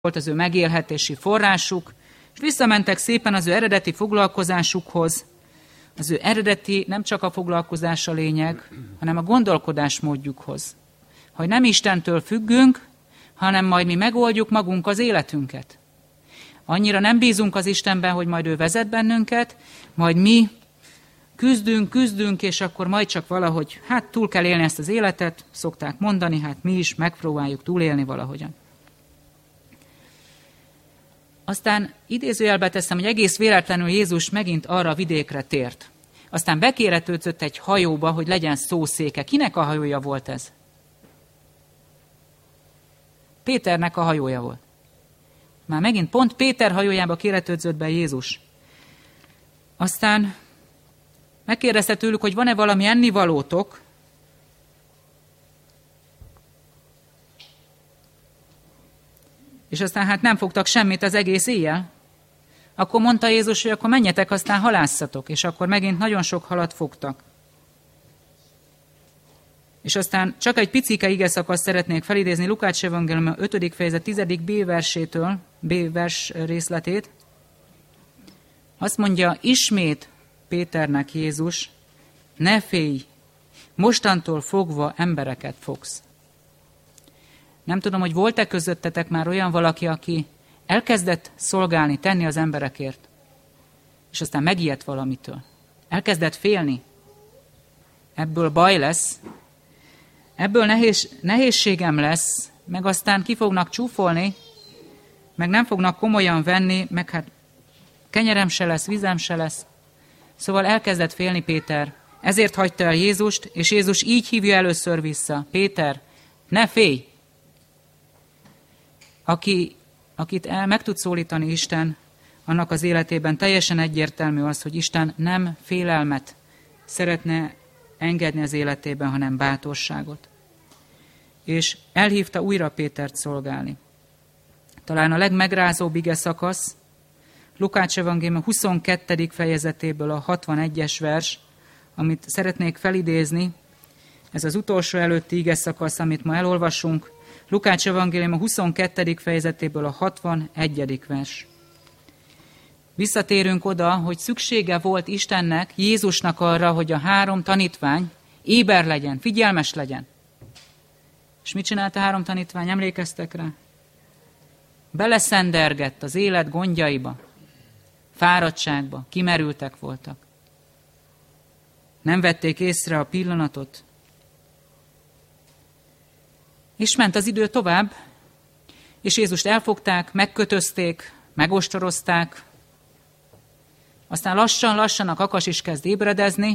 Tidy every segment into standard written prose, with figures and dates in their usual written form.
volt az ő megélhetési forrásuk, és visszamentek szépen az ő eredeti foglalkozásukhoz. Az ő eredeti nem csak a foglalkozás a lényeg, hanem a gondolkodásmódjukhoz. Hogy nem Istentől függünk, hanem majd mi megoldjuk magunk az életünket. Annyira nem bízunk az Istenben, hogy majd ő vezet bennünket, majd mi küzdünk, és akkor majd csak valahogy, túl kell élni ezt az életet, szokták mondani, mi is megpróbáljuk túlélni valahogyan. Aztán idézőjelbe teszem, hogy egész véletlenül Jézus megint arra a vidékre tért. Aztán bekéretődzött egy hajóba, hogy legyen szószéke. Kinek a hajója volt ez? Péternek a hajója volt. Már megint pont Péter hajójába kéretődzött be Jézus. Aztán megkérdezte tőlük, hogy van-e valami ennivalótok, és aztán nem fogtak semmit az egész éjjel. Akkor mondta Jézus, hogy akkor menjetek, aztán halászatok, és akkor megint nagyon sok halat fogtak. És aztán csak egy picike igeszakaszt szeretnék felidézni Lukács evangélium 5. fejezet 10. B vers részletét. Azt mondja, ismét Péternek Jézus, ne félj, mostantól fogva embereket fogsz. Nem tudom, hogy volt-e közöttetek már olyan valaki, aki elkezdett szolgálni, tenni az emberekért, és aztán megijedt valamitől. Elkezdett félni. Ebből baj lesz, ebből nehézségem lesz, meg aztán ki fognak csúfolni, meg nem fognak komolyan venni, meg kenyerem se lesz, vízem se lesz. Szóval elkezdett félni Péter. Ezért hagyta el Jézust, és Jézus így hívja először vissza. Péter, ne félj! Akit meg tud szólítani Isten, annak az életében teljesen egyértelmű az, hogy Isten nem félelmet szeretne engedni az életében, hanem bátorságot. És elhívta újra Pétert szolgálni. Talán a legmegrázóbb ige szakasz, Lukács evangélium 22. fejezetéből a 61-es vers, amit szeretnék felidézni, ez az utolsó előtti ige szakasz, amit ma elolvasunk, Lukács evangélium 22. fejezetéből a 61. vers. Visszatérünk oda, hogy szüksége volt Istennek, Jézusnak arra, hogy a 3 tanítvány éber legyen, figyelmes legyen. És mit csinált a 3 tanítvány? Emlékeztek rá? Beleszendergett az élet gondjaiba, fáradtságba, kimerültek voltak. Nem vették észre a pillanatot. És ment az idő tovább, és Jézust elfogták, megkötözték, megostorozták, aztán lassan a kakas is kezd ébredezni.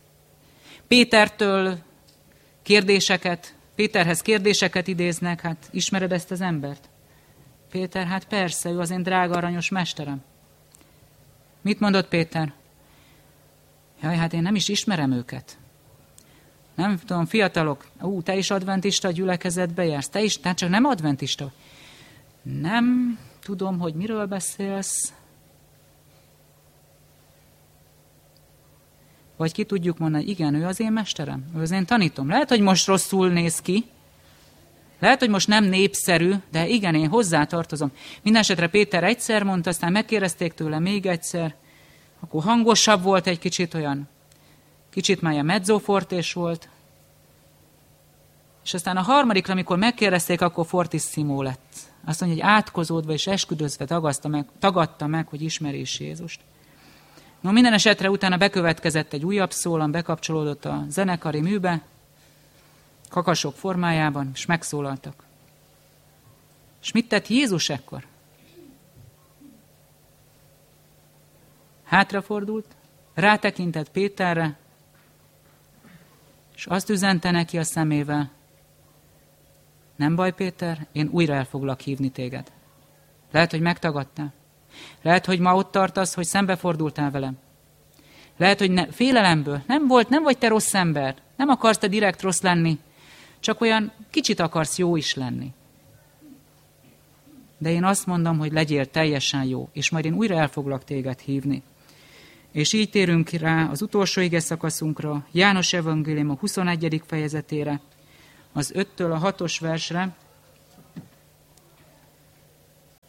Péterhez kérdéseket idéznek, ismered ezt az embert? Péter, persze, ő az én drága aranyos mesterem. Mit mondott Péter? Jaj, én nem is ismerem őket. Nem tudom, fiatalok, te is adventista gyülekezetbe jársz, te is, csak nem adventista. Nem tudom, hogy miről beszélsz. Vagy ki tudjuk mondani, igen, ő az én mesterem, ő az én tanítom. Lehet, hogy most rosszul néz ki, lehet, hogy most nem népszerű, de igen, én hozzátartozom. Mindenesetre Péter egyszer mondta, aztán megkérdezték tőle még egyszer, akkor hangosabb volt egy kicsit, olyan kicsit már mezzofortés volt, és aztán a harmadikra, amikor megkérdezték, akkor fortissimo lett. Azt mondja, hogy átkozódva és esküdözve tagadta meg, hogy ismeri is Jézust. No, minden esetre utána bekövetkezett egy újabb szólam, bekapcsolódott a zenekari műbe, kakasok formájában, és megszólaltak. És mit tett Jézus ekkor? Hátrafordult, rátekintett Péterre, és azt üzente neki a szemével, nem baj, Péter, én újra el foglak hívni téged. Lehet, hogy megtagadtál. Lehet, hogy ma ott tartasz, hogy szembefordultál velem. Lehet, hogy félelemből. Nem vagy te rossz ember. Nem akarsz te direkt rossz lenni. Csak olyan kicsit akarsz jó is lenni. De én azt mondom, hogy legyél teljesen jó, és majd én újra el foglak téged hívni. És így térünk rá az utolsó ige szakaszunkra, János evangélium a 21. fejezetére, az 5-től a 6-os versre,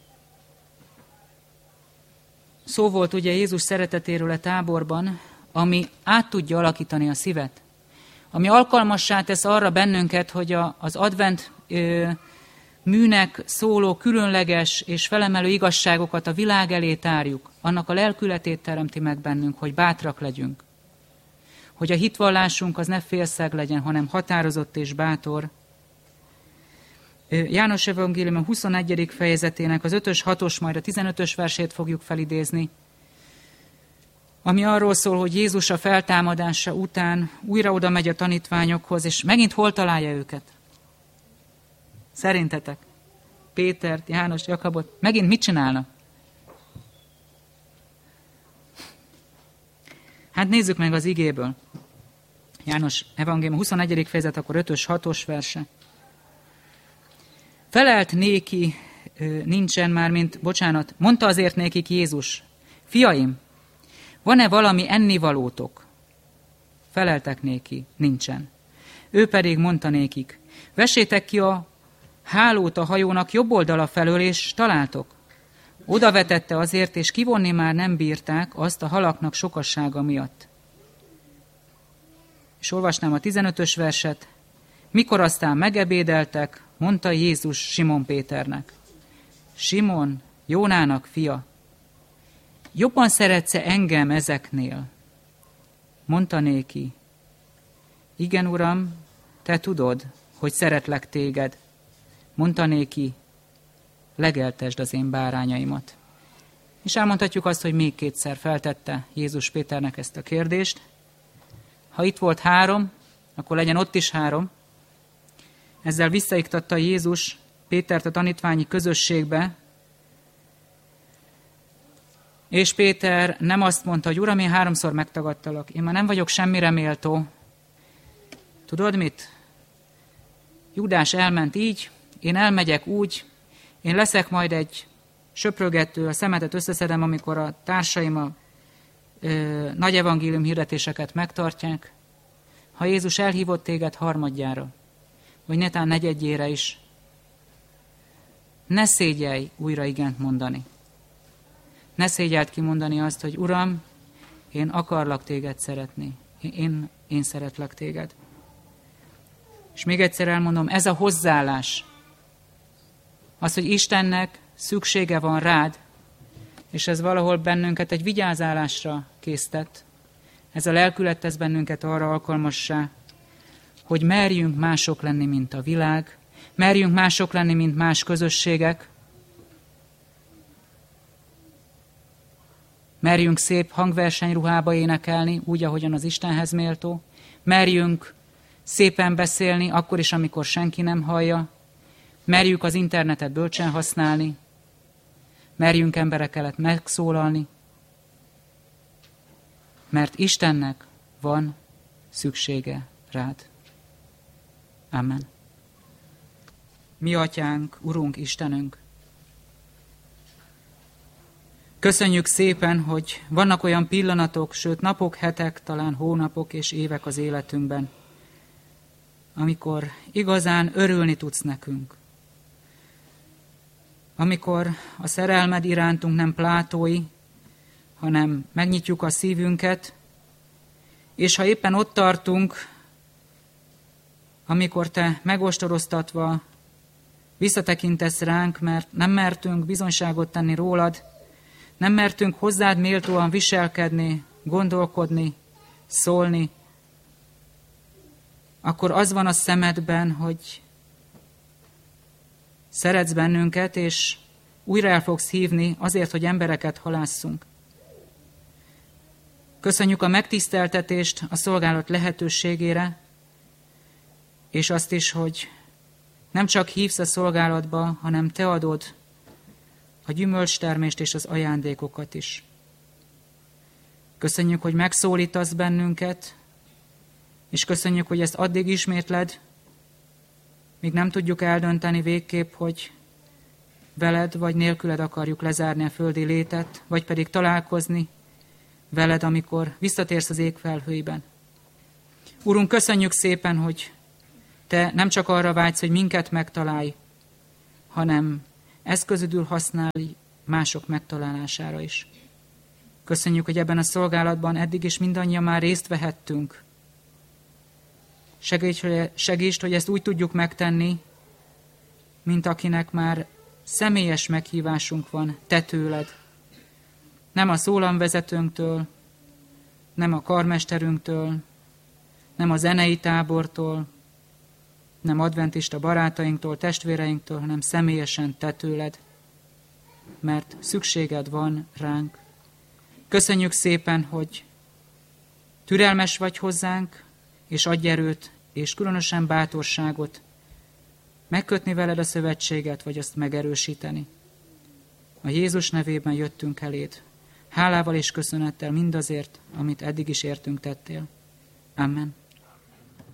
Szó volt ugye Jézus szeretetéről a táborban, ami át tudja alakítani a szívet. Ami alkalmassá tesz arra bennünket, hogy az advent műnek szóló különleges és felemelő igazságokat a világ elé tárjuk. Annak a lelkületét teremti meg bennünk, hogy bátrak legyünk. Hogy a hitvallásunk az ne félszeg legyen, hanem határozott és bátor. János evangélium 21. fejezetének az 5-ös, 6-os, majd a 15-ös versét fogjuk felidézni, ami arról szól, hogy Jézus a feltámadása után újra oda megy a tanítványokhoz, és megint hol találja őket? Szerintetek? Pétert, János, Jakabot, megint mit csinálnak? Hát nézzük meg az igéből. János evangélium 21. fejezet, akkor 5-ös, 6-os verse. Felelt néki, mondta azért nékik Jézus, fiaim, van-e valami ennivalótok? Feleltek néki, nincsen. Ő pedig mondta nékik, vessétek ki a hálót a hajónak jobb oldala felől, és találtok. Oda vetette azért, és kivonni már nem bírták azt a halaknak sokassága miatt. És olvasnám a 15-ös verset. Mikor aztán megebédeltek, mondta Jézus Simon Péternek. Simon, Jónának fia, jobban szeretsz-e engem ezeknél? Mondta néki. Igen, Uram, te tudod, hogy szeretlek téged. Mondta néki, legeltesd az én bárányaimat. És elmondhatjuk azt, hogy még kétszer feltette Jézus Péternek ezt a kérdést. Ha itt volt 3, akkor legyen ott is 3. Ezzel visszaiktatta Jézus Pétert a tanítványi közösségbe, és Péter nem azt mondta, hogy Uram, én 3-szor megtagadtalak, én már nem vagyok semmire méltó. Tudod mit? Júdás elment így, én elmegyek úgy, én leszek majd egy söprögető, a szemetet összeszedem, amikor a társaim a nagy evangélium hirdetéseket megtartják. Ha Jézus elhívott téged harmadjára, vagy netán negyedjére is, ne szégyelj újra igent mondani. Ne szégyeld kimondani azt, hogy Uram, én akarlak téged szeretni. Én szeretlek téged. És még egyszer elmondom, ez a hozzáállás, az, hogy Istennek szüksége van rád, és ez valahol bennünket egy vigyázálásra késztet. Ez a lelkület tesz bennünket arra alkalmassá, hogy merjünk mások lenni, mint a világ, merjünk mások lenni, mint más közösségek, merjünk szép hangversenyruhába énekelni, úgy, ahogyan az Istenhez méltó, merjünk szépen beszélni, akkor is, amikor senki nem hallja, merjük az internetet bölcsen használni, merjünk emberek előtt megszólalni, mert Istennek van szüksége rád. Amen. Mi Atyánk, Urunk, Istenünk, köszönjük szépen, hogy vannak olyan pillanatok, sőt napok, hetek, talán hónapok és évek az életünkben, amikor igazán örülni tudsz nekünk. Amikor a szerelmed irántunk nem plátói, hanem megnyitjuk a szívünket, és ha éppen ott tartunk, amikor te megostoroztatva visszatekintesz ránk, mert nem mertünk bizonyságot tenni rólad, nem mertünk hozzád méltóan viselkedni, gondolkodni, szólni, akkor az van a szemedben, hogy szeretsz bennünket, és újra el fogsz hívni azért, hogy embereket halásszunk. Köszönjük a megtiszteltetést a szolgálat lehetőségére, és azt is, hogy nem csak hívsz a szolgálatba, hanem te adod a gyümölcstermést és az ajándékokat is. Köszönjük, hogy megszólítasz bennünket, és köszönjük, hogy ezt addig ismétled, míg nem tudjuk eldönteni végképp, hogy veled vagy nélküled akarjuk lezárni a földi létet, vagy pedig találkozni veled, amikor visszatérsz az ég felhőiben. Úrunk, köszönjük szépen, hogy te nem csak arra vágysz, hogy minket megtalálj, hanem eszközödül használj mások megtalálására is. Köszönjük, hogy ebben a szolgálatban eddig is mindannyian már részt vehettünk. Segítsd, hogy ezt úgy tudjuk megtenni, mint akinek már személyes meghívásunk van te tőled. Nem a szólamvezetőnktől, nem a karmesterünktől, nem a zenei tábortól, nem adventista barátainktól, testvéreinktől, hanem személyesen te tőled, mert szükséged van ránk. Köszönjük szépen, hogy türelmes vagy hozzánk, és adj erőt, és különösen bátorságot megkötni veled a szövetséget, vagy azt megerősíteni. A Jézus nevében jöttünk eléd, hálával és köszönettel mindazért, amit eddig is értünk tettél. Amen.